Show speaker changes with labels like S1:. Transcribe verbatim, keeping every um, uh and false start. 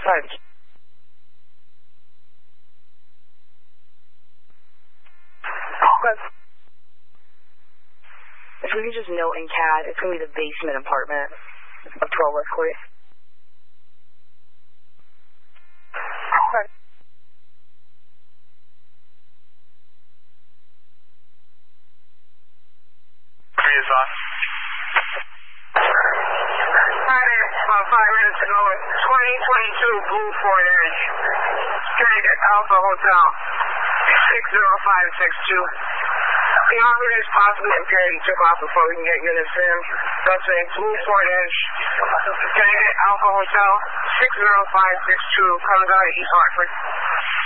S1: five. If we could just note in C A D, it's going to be the basement apartment of twelve West Court.
S2: Is on.
S3: Friday, about five minutes ago, twenty twenty-two Blue Ford Edge, Connecticut Alpha Hotel, six zero five six two. The operator is possibly impaired and took off before we can get units in. That's a Blue Ford Edge, Connecticut Alpha Hotel, six zero five six two, comes out of East Hartford.